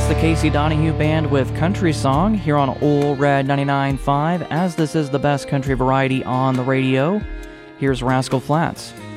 the Casey Donahue Band with Country Song here on Ole Red 99.5. As this is the best country variety on the radio, here's Rascal Flatts.